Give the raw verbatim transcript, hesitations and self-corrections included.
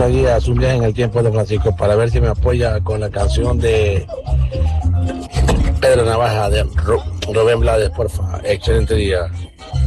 Buenos días, un viaje en el tiempo de Francisco para ver si me apoya con la canción de Pedro Navaja de Ru- Rubén Blades, porfa. Excelente día.